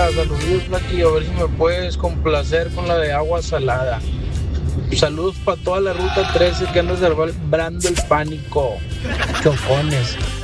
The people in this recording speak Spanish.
Raza, saludos, Flaquillo, a ver si me puedes complacer con la de agua salada. Saludos para toda la ruta 13 que anda celebrando el pánico. Chocones.